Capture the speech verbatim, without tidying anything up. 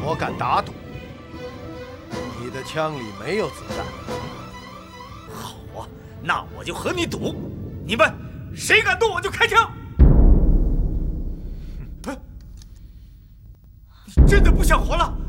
我敢打赌，你的枪里没有子弹。 好啊，那我就和你赌，你们谁敢动我就开枪。你真的不想活了？